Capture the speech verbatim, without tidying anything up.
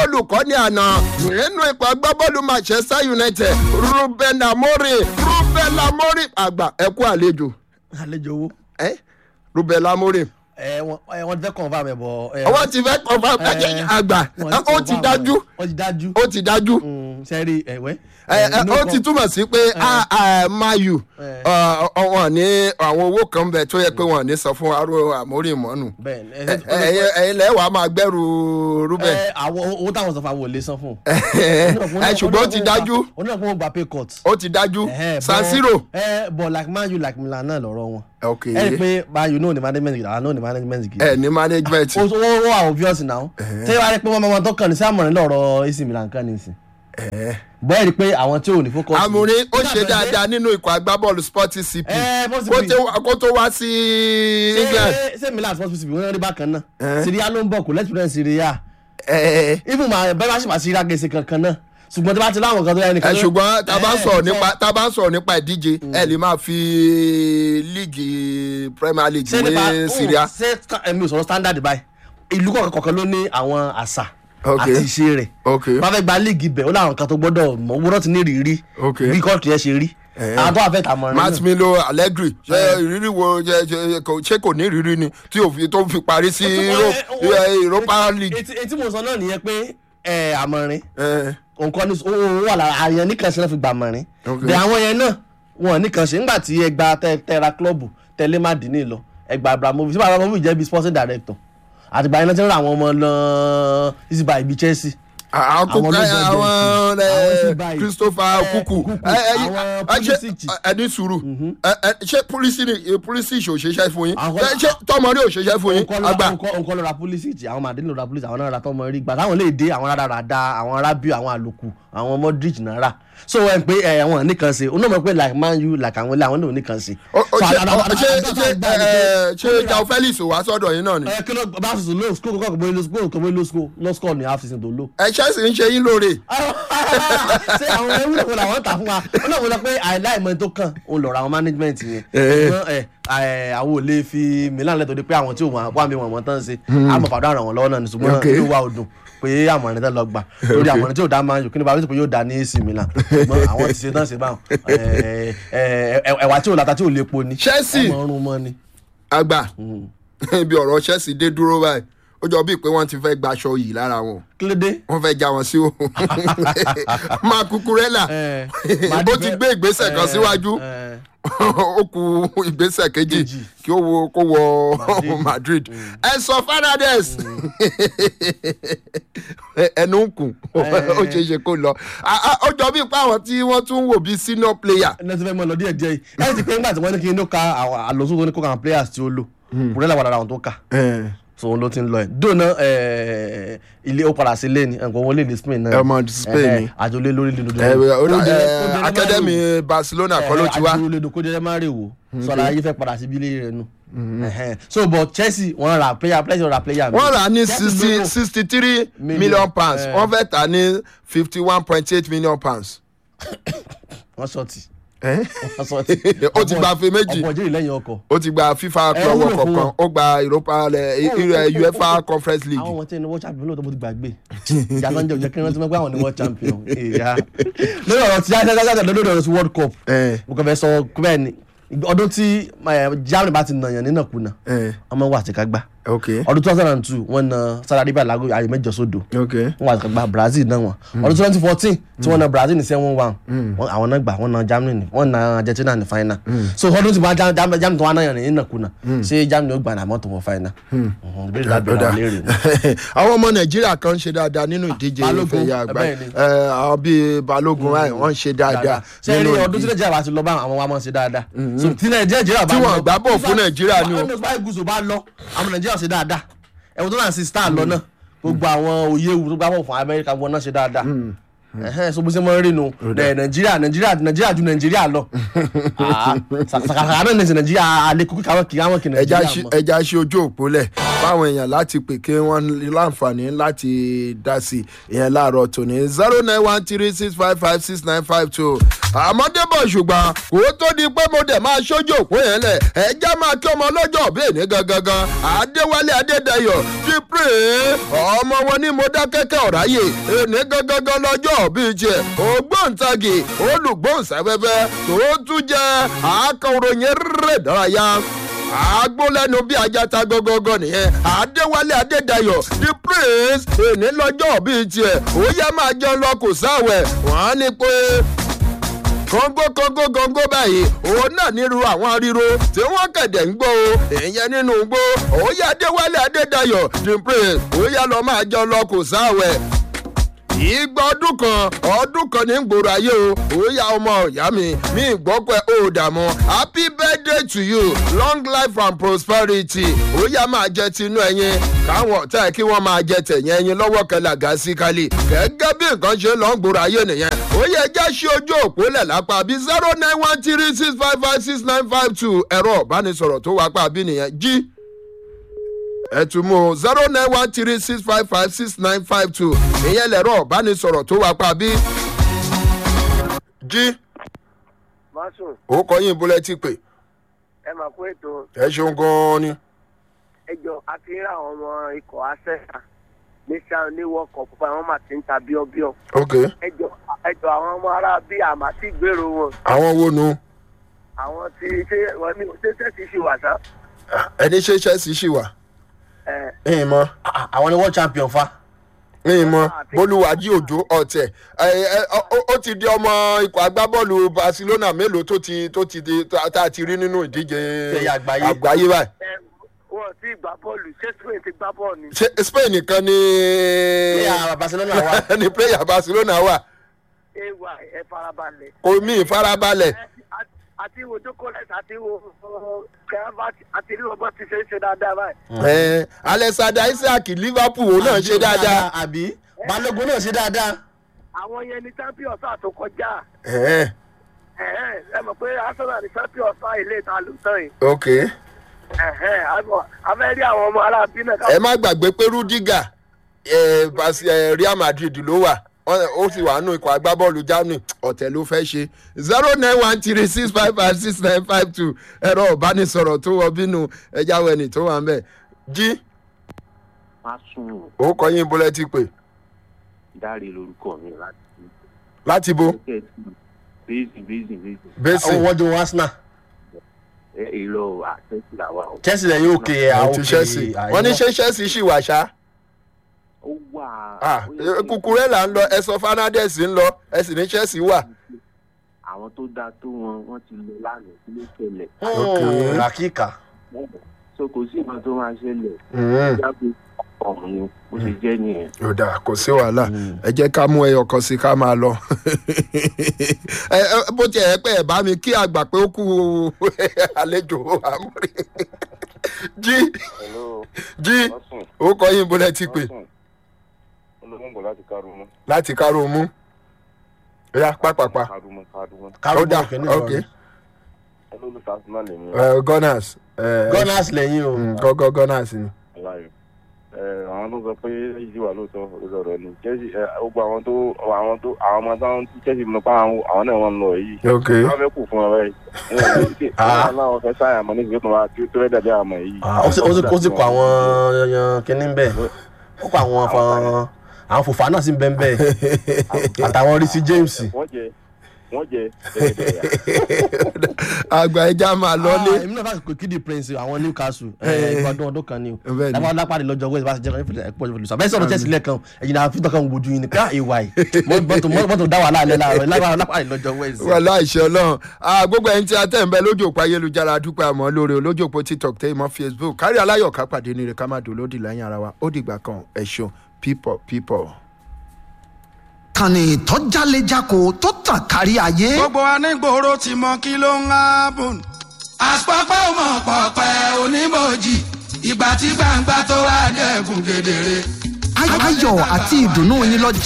olùkọ́ni àná nínú ikọ̀ agbábọ́ọ̀lù Manchester United Ruben Amorim Ruben Amorim àgbà ẹ kú àlejò. àlejò wo. ẹ Ruben Amorim. ẹ wọn wọn ti fẹ́ confirm ẹ bọ. wọ́n ti fẹ́ confirm ẹ àgbà ó ti dájú ó ti dájú ó ti dájú. sẹ́rí ẹ̀wẹ́. ó ti túmọ̀ sí pé mayu wọn ní àwọn owó kan bẹ tó yẹ pé wọn ní sọ fún aró Amorim mọ́nù. ẹ̀yin lẹ́wọ̀ á máa gbẹ́rù Ruben. àwọn owó táwọn sọ fún àwọn ò lè san fún. ṣùgbọ́n ó ti dájú. ó ní ọ̀pọ̀ wọn gba pay cut. ó ti dájú San Siro. but like Man U like Milan náà lọ́rọ̀ wọn. ok ẹ rí i pé Man U náà ní management gidi àwọn náà ní management gidi. ẹ ní management. ó ó wà obvious now. tẹ́lẹ̀ wá rí i pé wọ́n máa tó kàn ní sí àmọ̀rin lọ́rọ̀ A C Milan kan ní sí. bọ́ẹ̀ rí i pé àwọn tí ò ní focus. Amorim ó ṣe dáadáa nínú ikọ̀ agbábọ́ọ̀lù Sporting C P kó tó wá sí England. ṣé Milan Sporting C P wọ́n rí bákan náà Syria ló ń bọ̀ kò lẹ́tùrẹ́ Syria. even bẹ́ẹ̀ bá ṣe máa Syria gẹ̀ẹ́sì kankan náà ṣùgbọ́n tí bá ti láwọn kan tó yẹ nìkan. ṣùgbọ́n tá a bá ń sọ̀rọ̀ nípa tá a bá ń sọ̀rọ̀ nípa ìdíje ẹ lè máa fi líìgì Premier League wé Syria. ṣé ẹ̀mí ò sọ̀rọ̀ standard báyìí ìlú kọ̀ọ̀kan ló ní àwọn àṣà àti ìṣe rẹ̀. bá fẹ́ gba líìgì bẹ̀ ó láwọn kan tó gbọ́dọ̀ mọ̀ owó náà ti ní ìrírí bí kọ́ọ̀tù yẹn ṣe rí. àwọn tó wà fẹ́ tàmọ̀ rẹ̀ náà. Matmilo Allegri ṣe ìrírí wo ṣé kò ní ìrírí ni tí tó fi parí sí Europa League. etí mo sọ náà nìyẹn pé Amorim nǹkan ní owó wà lára àyàn nìkan ṣe náà fi gbà mọ̀rin. bẹ àwọn yẹn náà wọn nìkan ṣe nígbà tí ẹgbà tẹra klọ́ọ̀bù tẹlẹ má dín ní lọ ẹgbà Abramovich síbà Abramovich jẹ́ bí sporting director àtìgbà yẹn náà ti ń ra àwọn ọmọ lọ ìsìbà ibi Chelsea. àwọn àwọn Christopher Kuku ẹni sùúrù ṣé Pulisic ò ṣeṣẹ́ fún yín ṣé Tomori ò ṣeṣẹ́ fún yín àgbà. nǹkan ló ra Pulisic àwọn Madrid ló ra Pulisic àwọn náà ra Tomori gbà táwọn lè dé àwọn rádaràda àwọn Rabiot àwọn àlòkù àwọn Modric náà rà so ẹ pé ẹ wọn nìkan ṣe ó náà mọ̀ pé like Man U like àwọn ilé àwọn náà nìkan ṣe. ṣé ṣé Joao Felix wá sọ́dọ̀ yín náà ni. ẹ kí ló bá ṣe lọ school kọ́kọ́ kò bó lọ kò bó lọ school lọ school ní half season tó lò. ẹ Chelsea ń ṣe yín lóore. ṣé àwọn ewúrẹ́ kò làwọn tà fún wa ó náà wọ́n lọ pé àìláìmọ̀ tó kàn òun lọ́ọ́ ra àwọn management yẹn. àwọn ò lè fi Milan lẹ́tọ̀ọ́ de pé àwọn tí òun wà mí wọn mọ̀ tán ṣe àmọ̀ fàdó àràn wọn lọ́wọ́ náà ní ṣùgbọ́n inú wa ò dùn pé Amorim tẹ́ lọ gbà lórí Amorim tí ò dá Man U kí ni bàbá yóò dá ní A C Milan ṣùgbọ́n àwọn ti ṣe tán ṣe báwọn ẹ̀wà tí ò láta tí ò lè po ni Chelsea àgbà ibi ọ̀rọ̀ Chelsea dé dúró báyìí ó jọ bíi pé wọ́n ti fẹ́ gbaṣọ yìí lára wọn kílódé wọ́n fẹ́ já wọn sí o máa Cucurella ó ti gbé ìgbésẹ̀ kan síwájú ó kù ìgbésẹ̀ kejì kí ó wo kó wọ Madrid. Enzo Fernandez ẹnu ń kùn ó ṣe é ṣe kó lọ ó jọ bí pé àwọn tí wọ́n tún wò bí senior player. ẹni tí fẹ́ mọ̀ lọ díẹ̀ díẹ̀ yìí ẹ ti pé nígbà tí wọ́n ní kí n ló ka àlọ́sọ tó ní kó kàn players tí ó lò Cucurella wà lára àwọn tó kà so òun ló ti ń lọ ẹ dóná ilé ó padà sí ilé ni nǹkan wọlé ní Spain náà ọmọ Spain ni àjọlé lórí lórí academy Barcelona kọ́ ló ti wá àjọlé lórí kó jẹ́ má rè wò sọ̀rọ̀ ayé fẹ́ padà sí ilé rẹ̀ nù so but Chelsea wọ́n ra player player ra player wọ́n rà ní sixty sixty three million pounds wọ́n fẹ́ tà ní fifty one point eight million pounds. wọ́n sọ̀tì ó ti gba fe méjì ó ti gba FIFA club world cup kan ó gba Europa UEFA Conference League. àwọn ọmọ tí ẹni world champion lóòótọ́ mo ti gbàgbé ìjà tó ń jẹ òjò kí wọ́n ti mọ̀ pé àwọn ni world champion. lórí ọ̀rọ̀ tí yáyáyáyá lórí ọ̀rọ̀ sí world cup mo kàn fẹ́ sọ bẹ́ẹ̀ ni ọdún tí Germany bá ti nàyàn nínàkúnà ọmọ wa àti ká gbá ọdún two thousand and two wọ́n na Saudi Arabia lágbo ayò mẹ́jọ sódò wọ́n wà gba Brazil náà wọ́n ọdún twenty fourteen tí wọ́n na Brazil ní seven one àwọn náà gbà wọ́n na Germany wọ́n na Argentina ní final so ọdún tí wọ́n Germany tó wọ́n náà ní nàkúnà ṣé Germany ó gbà náà mọ́tò wọn final. àwọn ọmọ Nàìjíríà kan ń ṣe dáadáa nínú ìdíje ìfẹ̀yà àgbà àwọn bíi Balógun wọ́n ń ṣe dáadáa. ṣé rí ọdún tí Nàìjíríà bá ti lọ bá àwọn wa máa ṣe dáadáa tí Nàìjíríà tí wọ́n gbá bọ̀ fún Nàìjíríà ni o. àwọn Nàìjíríà ṣe dáadáa ẹ̀wọ̀n tó náà sí star lọ náà gbogbo àwọn òye ewu tó gbábọ̀ fún Amẹ́ríkà wọn náà ṣe dáadáa ẹ̀hẹ́n so bó ṣe mọ́ rí nu Nàìjíríà Nàìjíríà Nàìjíríà ju Nàìjíríà lọ sàkàkà náà ní Nàìjíríà àlékún kíkà wọn kì í àwọn kì Nàìjíríà mọ́. ẹja ṣe ojú òpó lẹ̀. fáwọn èèyàn láti pè kí wọ́n láǹfààní láti dá sí ìyẹn láàárọ̀ tòní zero nine one three six five five six nine five two. àmọ́débọ̀ ṣùgbọ́n kò tó di pé mo dẹ̀ máa ṣojú òpó yẹn lẹ̀ ẹ̀já máa kí ọmọ ọlọ́jọ́ bí èní gangan adéwálé adédayọ̀ ti pè é ọmọ wọn ní Mọdákẹ́kẹ́ ọ̀ráyè èní gangan lọ́jọ́ bíi tiẹ̀ ògbóǹtagì olùgbóǹsáfẹ́fẹ́ tó tún jẹ́ akọ̀ròyìn rẹ̀ dárayá agbólẹ́nu bí ajata gọ́gọ́gọ́ nìyẹn adéwálé adédayọ̀ the prince èní lọ́jọ́ bíi tiẹ̀ ó yẹ máa jẹun lọ kò sáwẹ̀ wọ́n á ní pé kóńgó kóńgó kóńgó báyìí òun náà nírú àwọn ríro tí wọ́n kẹ̀dẹ̀ ń gbọ́ o èèyàn nínú gbó ó yẹ adéwálé adédayọ̀ the prince ó yẹ lọ máa jẹun lọ kò sáwẹ̀ ìgbà ọdún kan ọdún kan ní gbòòrò ayé o òòyà ọmọ ìyá mi mi ìgbọ́pẹ́ ó dààmú happy birthday to you long life and prosperity òòyà máa jẹ tinú ẹyin káwọn ọ̀tá ẹ̀ kí wọ́n máa jẹ tẹ̀yìn ẹyin lọ́wọ́ kẹlàgà sí kálí gẹ́gẹ́ bí nǹkan ṣe lọ́ ń gbòòrò ayé nìyẹn òòyà ẹja ṣe ojú òpó lẹ̀ lápá bí zero nine one three six five five six nine five two ẹ̀rọ ìbánisọ̀rọ̀ tó wá pa bí nìyẹn jí ẹ tún mú zero nine one three six five five six nine five two ìyẹn lẹ̀rọ ìbánisọ̀rọ̀ tó wá pa bí. jí ó kọ yín búlẹ́tì pé. ẹ máa kó ètò. ẹ ṣeun gan-an ni. ẹ jọ àti rí àwọn ọmọ ikọ̀ asẹ́sà ní sáà ní world cup fún àwọn máa ti ń ta bíọ́bíọ́. ok. ẹ jọ ẹ jọ àwọn ọmọ ará bíi àmà tí gbèrò wọn. àwọn wo nu. àwọn tí ṣé wọn ní ṣé ṣẹ́ẹ̀sì ṣì wà sá. ẹni ṣe ṣẹ́ẹ̀sì ṣì wà. ẹ̀yin mọ. àwọn ni world champion fa. ẹ̀yin mọ bolúwàjí òjò ọ̀tẹ̀ ó ti di ọmọ ikọ̀ agbábọ́ọ̀lù Barcelona mélòó tó ti tó ti di tá a ti rí nínú ìdíje àgbáyé báyìí. wọn ti gbá bọ́ọ̀lù ṣé Spain ti gbá bọ́ọ̀lù ni. ṣé Spain nìkan ni player Barcelona wà. ni player Barcelona wà. ẹ wà ẹ farabalẹ̀. kò mí ìfarabalẹ̀. àti wo jókòlẹ́sì àti wo kẹ́rẹ́fàtì àti rí ọgbọ́n ti ṣe é ṣe dáadáa báyìí. ẹ Alexander Isak Liverpool náà ṣe dáadáa. àbí Balógun náà ṣe dáadáa. àwọn yẹn ni champion sáà tó kọjá. ẹ ẹ mọ̀ pé Arsenal ni champion sáà ilé ìta ló tán yìí. ok. abẹ́rẹ́ àwọn ọmọ arábí náà. ẹ má gbàgbé pé Rudiger Real Madrid ló wà ó sì wà nù ikọ̀ agbábọ́ọ̀lù Germany ọ̀tẹ̀ ló fẹ́ ṣe zero nine one three six five five six nine five two ẹ̀rọ ìbánisọ̀rọ̀ tó wọ bínú ẹja wẹ̀nì tó wà ń bẹ̀. jí ó kọ yín bólẹ́tì pé. Dáre lórúkọ mi láti. láti bo. bẹ́ẹ̀sì bẹ́ẹ̀sì bẹ́ẹ̀sì. bẹ́ẹ̀sì àwọn wọ́n jọ wọ́n Arsenal. èlò àtẹ́sí làwà o. Chelsea lẹ́yìn òkè àwọn òkè wọ́n ní ṣé Chelsea ṣì wà ṣá. ó wà. Cucurella ń lọ ẹ̀sọ́ Fernandez ń lọ ẹ sì ní Chelsea wà. àwọn tó dáa tó wọn wọ́n ti lọ lánàá kí ló ṣẹlẹ̀. làkìkà. so kò sí ìgbà tó máa ṣẹlẹ̀. jáde ọ̀hún ni bó ṣe jẹ́ nìyẹn. ó dáa kò sí wàhálà ẹ jẹ́ ká mú ẹyọ kan sí ká máa lọ. bó tiẹ̀ ẹ pé ẹ bá mi kí àgbà pé ó kú àlejò àmúrí. jí jí ó kọ yín bó lẹ ti pè. olóńgbò láti Kárùmú. láti Kárùmú. ya pápápá. ó dà ok. olólùfẹ́ Arsenal lèmi. Gunners. Gunners lẹ́yìn o. gọ́gọ́ Gunners ni. àwọn tó sọ pé yìí wà lóòótọ́ lọ́rọ̀ ni Chelsea gbogbo àwọn tó àwọn tó àwọn ọmọ táwọn tí Chelsea mú pa àwọn náà wọ́n lọ yìí. ok wọ́n fẹ́ kù fún ọ báyìí. wọ́n náà fẹ́ sáyà mọ́ níbi tó máa tó rẹ́ dàbí àmọ́ yìí. ó sì kọ àwọn kínní bẹ́ẹ̀ ó kọ àwọn àwọn fòfà náà sì ń bẹ́ẹ̀ bẹ́ẹ̀ àtàwọn Reece James. wọ́n jẹ wọ́n jẹ àgbà ẹja máa lọ lé. èmi náà bá pè kí di Prince àwọn Newcastle ìgbàdùn ọdún kan ni o lápá lápá rẹ lọ́jọ́ wẹ́ẹ̀sì bá ti jẹ́ ẹ̀kọ́ ẹ̀kọ́ ìfọ̀lùsọ abẹ́ sọ̀rọ̀ Chelsea lẹ́ẹ̀kan ẹ̀yìn náà fíntàn kan wojú yín ni ká ìwà yìí mọ́tò dá wà láàlẹ́ láàrọ̀ lápá rẹ lọ́jọ́ wẹ́ẹ̀sì. wàhálà ìṣe Ọlọ́run gbogbo ẹni tí a tẹ̀ ń bẹ lójú òpó ayélujára dúpẹ́ àmọ́ lórí olójú òpó TikTok tẹ́ ìmọ̀ Facebook kárí aláyọ̀ ká pàdé ní rẹ̀ ká má dùn lódì láyìn ara wa ó dìgbà kan ẹ̀ṣọ́ people people. kànnì tó jálejako tó tàn kárí ayé. gbogbo anígboro ti mọ kí ló ń hábùn. àpapọ̀ mọ̀ pọ̀pẹ́ onímọ̀jì ìgbà tí gbangba tó wà dẹ́kun kedere. ayọ̀ àti ìdùnnú yín lọ